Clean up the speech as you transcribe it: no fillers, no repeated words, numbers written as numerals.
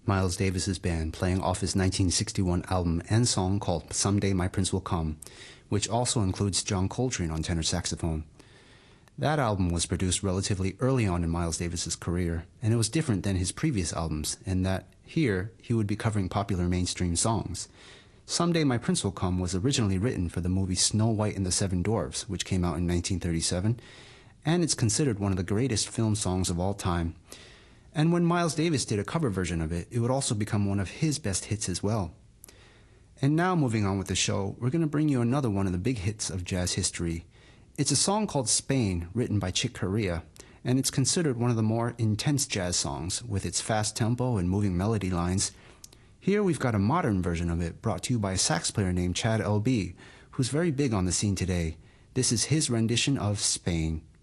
Miles Davis's band playing off his 1961 album and song called Someday My Prince Will Come, which also includes John Coltrane on tenor saxophone. That album was produced relatively early on in Miles Davis's career, and it was different than his previous albums in that here he would be covering popular mainstream songs. Someday My Prince Will Come was originally written for the movie Snow White and the Seven Dwarfs, which came out in 1937, and it's considered one of the greatest film songs of all time. And when Miles Davis did a cover version of it, it would also become one of his best hits as well. And now moving on with the show, we're going to bring you another one of the big hits of jazz history. It's a song called Spain, written by Chick Corea, and it's considered one of the more intense jazz songs with its fast tempo and moving melody lines. Here we've got a modern version of it brought to you by a sax player named Chad L.B., who's very big on the scene today. This is his rendition of Spain.